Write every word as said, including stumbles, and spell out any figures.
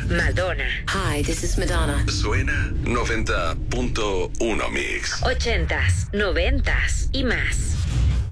Madonna. Hi, this is Madonna. Suena noventa punto uno Mix. Ochentas, noventas y más.